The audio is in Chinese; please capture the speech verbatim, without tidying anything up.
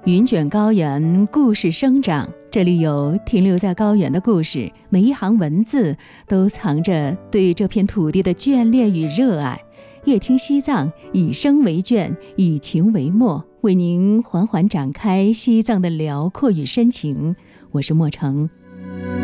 云卷高原，故事生长。这里有停留在高原的故事，每一行文字都藏着对这片土地的眷恋与热爱。夜听西藏，以声为卷，以情为墨，为您缓缓展开西藏的辽阔与深情。我是莫成。